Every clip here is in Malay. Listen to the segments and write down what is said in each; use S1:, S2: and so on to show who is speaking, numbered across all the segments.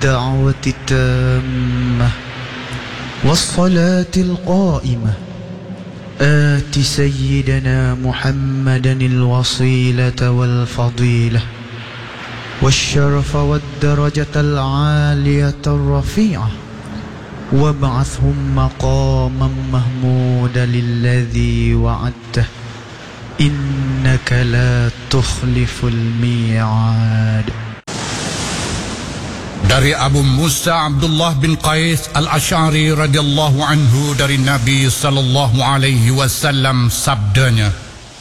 S1: الدعوة التامة والصلاة القائمة آت سيدنا محمدا الوصيلة والفضيلة والشرف والدرجة العالية الرفيعة وابعثهم مقاما محمودا الذي وعدته إنك لا تخلف الميعاد.
S2: Dari Abu Musa Abdullah bin Qais Al-Asy'ari radhiyallahu anhu dari Nabi sallallahu alaihi wasallam sabdanya,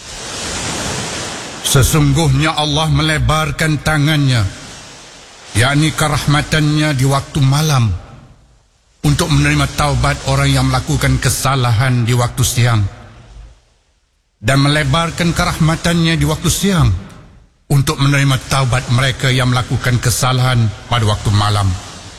S2: sesungguhnya Allah melebarkan tangannya, yakni kerahmatannya di waktu malam, untuk menerima taubat orang yang melakukan kesalahan di waktu siang, dan melebarkan kerahmatannya di waktu siang untuk menerima taubat mereka yang melakukan kesalahan pada waktu malam.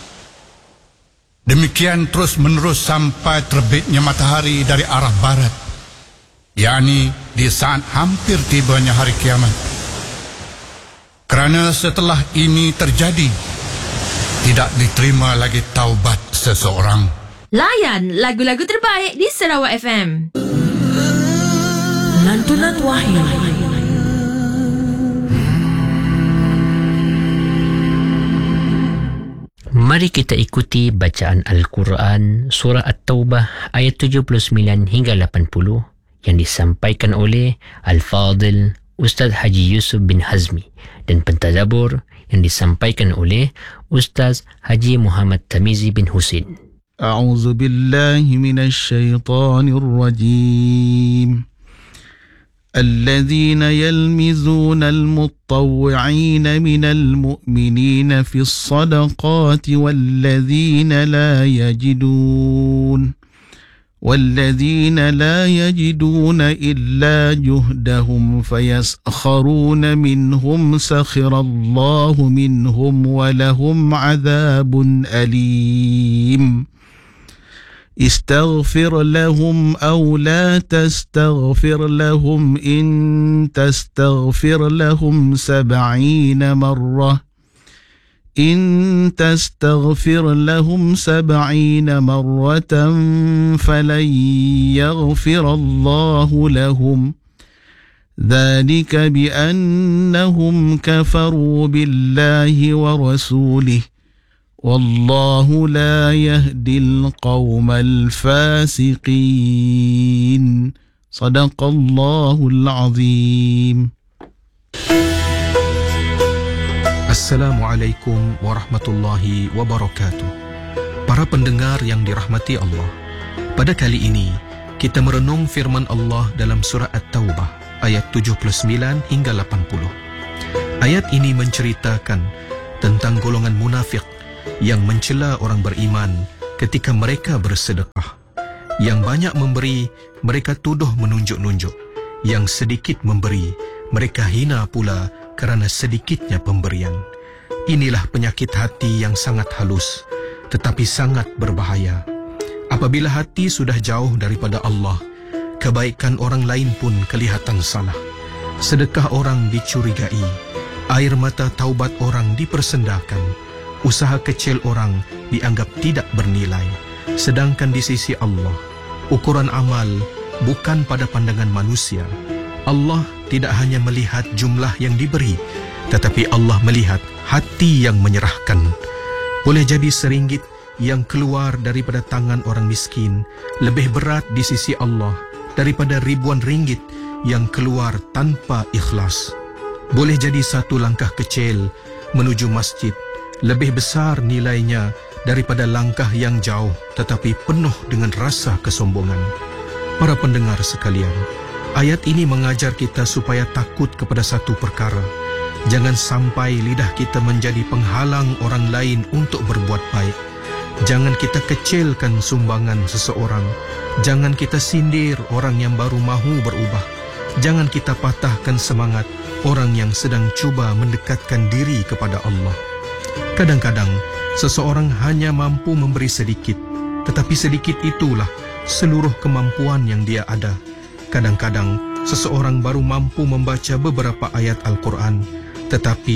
S2: Demikian terus menerus sampai terbitnya matahari dari arah barat, yakni di saat hampir tibanya hari kiamat. Kerana setelah ini terjadi, tidak diterima lagi taubat seseorang.
S3: Layan lagu-lagu terbaik di Sarawak FM.
S4: Lantunan Wahyu.
S5: Mari kita ikuti bacaan Al-Quran Surah At-Taubah ayat 79 hingga 80 yang disampaikan oleh Al-Fadil Ustaz Haji Yusuf bin Hazmi dan pentadabbur yang disampaikan oleh Ustaz Haji Muhammad Tamizi bin Husin.
S1: A'udzu billahi minasy syaithanir rajim. الذين يلمزون المطوعين من المؤمنين في الصدقات والذين لا يجدون إلا جهدهم فيسخرون منهم سخر الله منهم ولهم عذاب أليم استغفر لهم أو لا تستغفر لهم إن تستغفر لهم 70 مرة فلن يغفر الله لهم ذلك بأنهم كفروا بالله ورسوله والله لا يهدي القوم الفاسقين. صدق الله العظيم.
S6: Assalamualaikum warahmatullahi wabarakatuh. Para pendengar yang dirahmati Allah, pada kali ini kita merenung firman Allah dalam surah At-Taubah ayat 79 hingga 80. Ayat ini menceritakan tentang golongan munafik yang mencela orang beriman ketika mereka bersedekah. Yang banyak memberi, mereka tuduh menunjuk-nunjuk. Yang sedikit memberi, mereka hina pula kerana sedikitnya pemberian. Inilah penyakit hati yang sangat halus, tetapi sangat berbahaya. Apabila hati sudah jauh daripada Allah, kebaikan orang lain pun kelihatan salah. Sedekah orang dicurigai, air mata taubat orang dipersendakan, usaha kecil orang dianggap tidak bernilai. Sedangkan di sisi Allah, ukuran amal bukan pada pandangan manusia. Allah tidak hanya melihat jumlah yang diberi, tetapi Allah melihat hati yang menyerahkan. Boleh jadi RM1 yang keluar daripada tangan orang miskin lebih berat di sisi Allah daripada ribuan ringgit yang keluar tanpa ikhlas. Boleh jadi satu langkah kecil menuju masjid lebih besar nilainya daripada langkah yang jauh tetapi penuh dengan rasa kesombongan. Para pendengar sekalian, ayat ini mengajar kita supaya takut kepada satu perkara. Jangan sampai lidah kita menjadi penghalang orang lain untuk berbuat baik. Jangan kita kecilkan sumbangan seseorang. Jangan kita sindir orang yang baru mahu berubah. Jangan kita patahkan semangat orang yang sedang cuba mendekatkan diri kepada Allah. Kadang-kadang, seseorang hanya mampu memberi sedikit, tetapi sedikit itulah seluruh kemampuan yang dia ada. Kadang-kadang, seseorang baru mampu membaca beberapa ayat Al-Quran, tetapi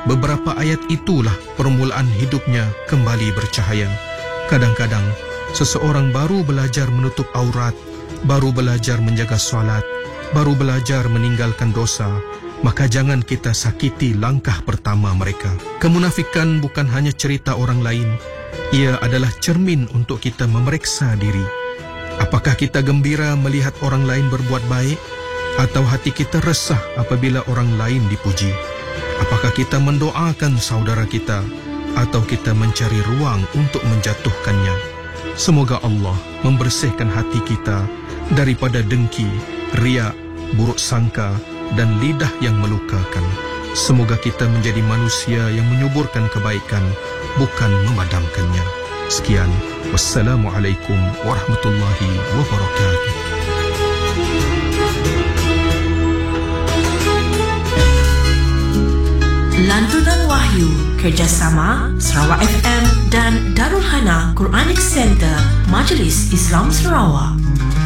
S6: beberapa ayat itulah permulaan hidupnya kembali bercahaya. Kadang-kadang, seseorang baru belajar menutup aurat, baru belajar menjaga solat, baru belajar meninggalkan dosa, maka jangan kita sakiti langkah pertama mereka. Kemunafikan bukan hanya cerita orang lain, ia adalah cermin untuk kita memeriksa diri. Apakah kita gembira melihat orang lain berbuat baik, atau hati kita resah apabila orang lain dipuji? Apakah kita mendoakan saudara kita, atau kita mencari ruang untuk menjatuhkannya? Semoga Allah membersihkan hati kita daripada dengki, riak, buruk sangka dan lidah yang melukakan. Semoga kita menjadi manusia yang menyuburkan kebaikan, bukan memadamkannya. Sekian, wassalamualaikum warahmatullahi wabarakatuh.
S4: Lantunan Wahyu kerjasama Sarawak FM dan Darul Hana Quranic Center Majlis Islam Sarawak.